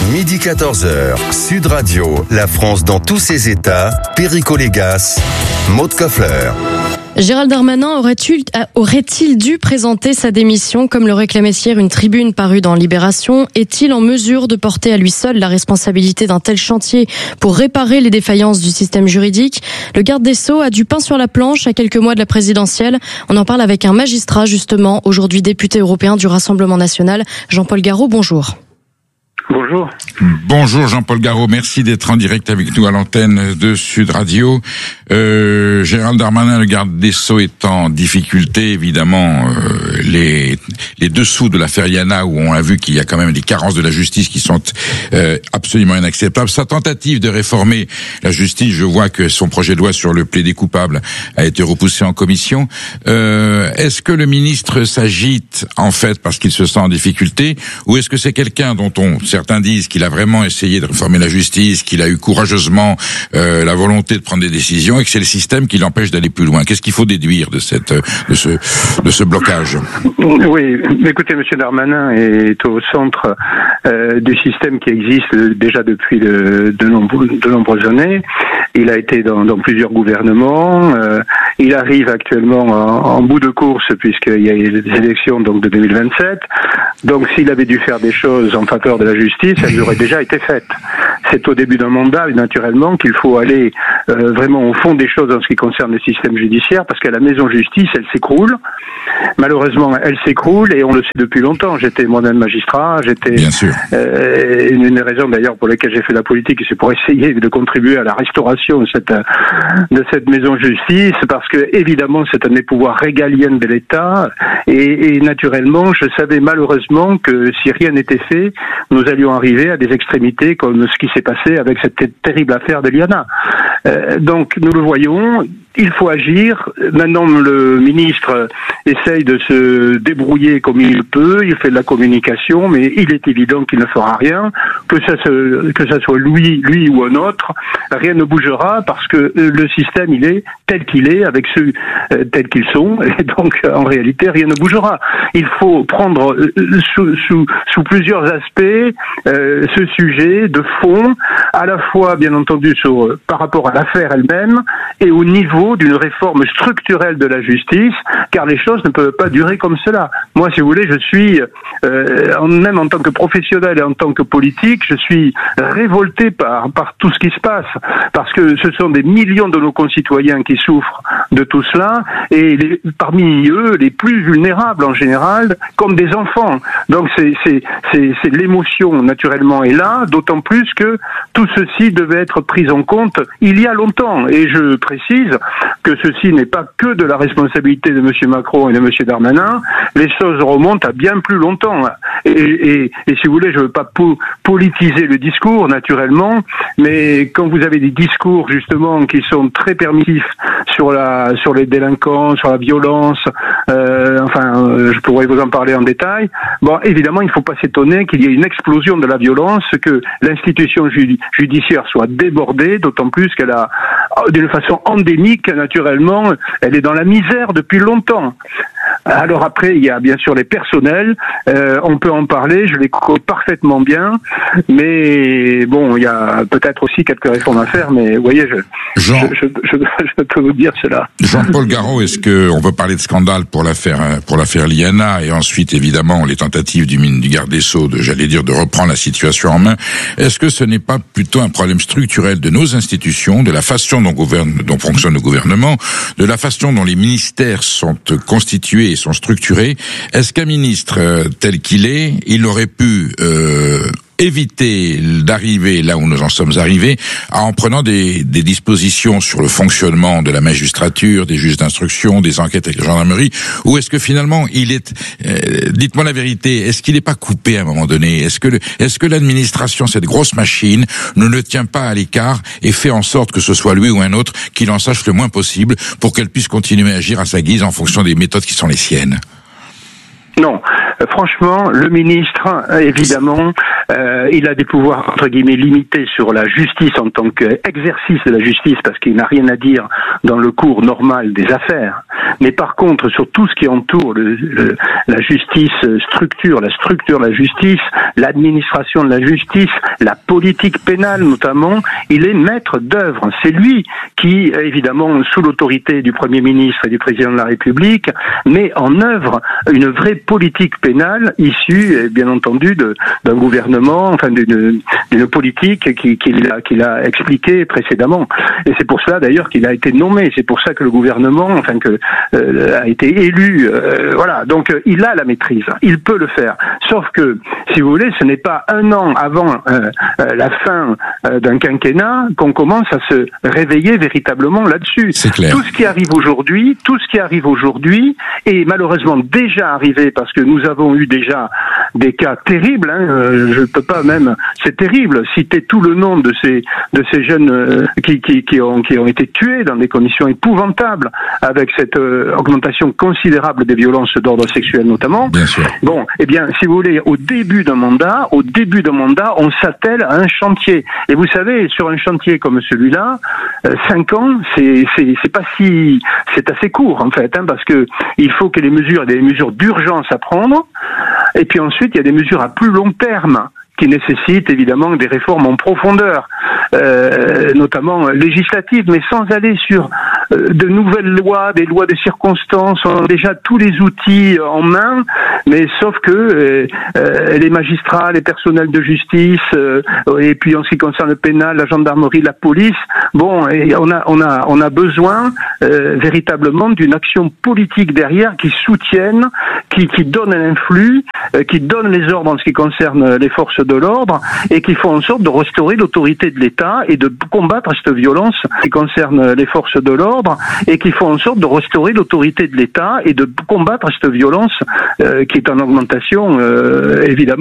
Midi 14h, Sud Radio, la France dans tous ses états, Perico Légas, Maud Koffler. Gérald Darmanin aurait-il dû présenter sa démission comme le réclamait hier une tribune parue dans Libération? Est-il en mesure de porter à lui seul la responsabilité d'un tel chantier pour réparer les défaillances du système juridique? Le garde des Sceaux a du pain sur la planche à quelques mois de la présidentielle. On en parle avec un magistrat justement, aujourd'hui député européen du Rassemblement national. Jean-Paul Garot, bonjour. Bonjour. Bonjour Jean-Paul Garot, merci d'être en direct avec nous à l'antenne de Sud Radio. Gérald Darmanin, le garde des Sceaux, est en difficulté, évidemment, les dessous de l'affaire Yana, où on a vu qu'il y a quand même des carences de la justice qui sont absolument inacceptables. Sa tentative de réformer la justice, je vois que son projet de loi sur le plaidé coupable a été repoussé en commission. Est-ce que le ministre s'agite, en fait, parce qu'il se sent en difficulté, ou est-ce que c'est quelqu'un dont certains disent qu'il a vraiment essayé de réformer la justice, qu'il a eu courageusement la volonté de prendre des décisions et que c'est le système qui l'empêche d'aller plus loin? Qu'est-ce qu'il faut déduire de ce blocage? Oui, écoutez, M. Darmanin est au centre du système qui existe déjà depuis de nombreuses années. Il a été dans plusieurs gouvernements. Il arrive actuellement en bout de course puisqu'il y a les élections donc de 2027. Donc s'il avait dû faire des choses en faveur de la justice, elles auraient déjà été faites. C'est au début d'un mandat, naturellement, qu'il faut aller vraiment au fond des choses en ce qui concerne le système judiciaire, parce qu'à la maison justice, elle s'écroule. Malheureusement, elle s'écroule, et on le sait depuis longtemps. J'étais moi-même magistrat, Bien sûr. Une des raisons d'ailleurs pour lesquelles j'ai fait la politique, c'est pour essayer de contribuer à la restauration de cette maison justice, parce que évidemment, c'est un des pouvoirs régaliens de l'État, et naturellement, je savais malheureusement que si rien n'était fait, nous allions arriver à des extrémités comme ce qui s'est passé avec cette terrible affaire de Liana. Donc nous le voyons, il faut agir. Maintenant le ministre essaye de se débrouiller comme il peut, il fait de la communication, mais il est évident qu'il ne fera rien, que ça soit lui ou un autre, rien ne bougera parce que le système il est tel qu'il est, avec ceux tels qu'ils sont, et donc en réalité rien ne bougera. Il faut prendre sous plusieurs aspects ce sujet de fond, à la fois bien entendu par rapport à l'affaire elle-même et au niveau d'une réforme structurelle de la justice, car les choses ne peuvent pas durer comme cela. Moi, si vous voulez, je suis, même en tant que professionnel et en tant que politique, je suis révolté par tout ce qui se passe, parce que ce sont des millions de nos concitoyens qui souffrent de tout cela, et parmi eux, les plus vulnérables en général, comme des enfants. Donc c'est l'émotion naturellement est là, d'autant plus que tout ceci devait être pris en compte il y a longtemps. Et je précise que ceci n'est pas que de la responsabilité de M. Macron et de M. Darmanin. Les choses remontent à bien plus longtemps. Et si vous voulez, je ne veux pas politiser le discours, naturellement, mais quand vous avez des discours, justement, qui sont très permissifs sur les délinquants, sur la violence, je pourrais vous en parler en détail. Bon, évidemment, il ne faut pas s'étonner qu'il y ait une explosion de la violence, que l'institution judiciaire soit débordée, d'autant plus qu'elle a, d'une façon endémique, naturellement, elle est dans la misère depuis longtemps. Alors après, il y a bien sûr les personnels, on peut en parler, je les connais parfaitement bien, mais bon, il y a peut-être aussi quelques réformes à faire, mais vous voyez, je peux vous dire cela. Jean-Paul Garot, est-ce que on peut parler de scandale pour l'affaire Liana, et ensuite évidemment les tentatives du garde des Sceaux de reprendre la situation en main? Est-ce que ce n'est pas plutôt un problème structurel de nos institutions, de la façon dont fonctionne le gouvernement, de la façon dont les ministères sont constitués et sont structurés? Est-ce qu'un ministre tel qu'il est, il aurait pu éviter d'arriver là où nous en sommes arrivés en prenant des dispositions sur le fonctionnement de la magistrature, des juges d'instruction, des enquêtes avec la gendarmerie, ou est-ce que finalement il est, dites-moi la vérité, est-ce qu'il n'est pas coupé à un moment donné? Est-ce que l'administration, cette grosse machine, ne le tient pas à l'écart et fait en sorte que ce soit lui ou un autre qu'il en sache le moins possible pour qu'elle puisse continuer à agir à sa guise en fonction des méthodes qui sont les siennes? Non. franchement, le ministre, évidemment, il a des pouvoirs entre guillemets limités sur la justice en tant qu'exercice de la justice, parce qu'il n'a rien à dire dans le cours normal des affaires. Mais par contre, sur tout ce qui entoure la justice, la structure de la justice, l'administration de la justice, la politique pénale notamment, il est maître d'œuvre. C'est lui qui, évidemment, sous l'autorité du Premier ministre et du Président de la République, met en œuvre une vraie politique pénale issue, bien entendu, d'un gouvernement, enfin d'une politique qu'il a expliqué précédemment. Et c'est pour cela d'ailleurs qu'il a été nommé. C'est pour ça que le gouvernement, a été élu. Voilà. Donc il a la maîtrise. Il peut le faire. Sauf que, si vous voulez, ce n'est pas un an avant la fin d'un quinquennat qu'on commence à se réveiller véritablement là-dessus. C'est clair. Tout ce qui arrive aujourd'hui est malheureusement déjà arrivé, parce que nous avons eu déjà des cas terribles. Je ne peux pas même, c'est terrible, citer tout le nom de ces jeunes qui ont été tués dans des conditions épouvantables, avec cette augmentation considérable des violences d'ordre sexuel notamment. Bien sûr. Bon, eh bien, si vous voulez, au début d'un mandat, on s'attelle à un chantier. Et vous savez, sur un chantier comme celui-là, 5 ans, c'est pas si, c'est assez court en fait, parce que il faut que il y ait des mesures d'urgence à prendre, et puis ensuite il y a des mesures à plus long terme qui nécessitent évidemment des réformes en profondeur, notamment législatives, mais sans aller sur de nouvelles lois, des lois de circonstances. On a déjà tous les outils en main, mais sauf que les magistrats, les personnels de justice, et puis en ce qui concerne le pénal, la gendarmerie, la police, et on a besoin véritablement d'une action politique derrière qui soutienne, qui donne un influx, qui donne les ordres en ce qui concerne les forces de l'ordre, et qui font en sorte de restaurer l'autorité de l'État et de combattre cette violence qui concerne les forces de l'ordre, et qui font en sorte de restaurer l'autorité de l'État et de combattre cette violence qui est en augmentation évidemment.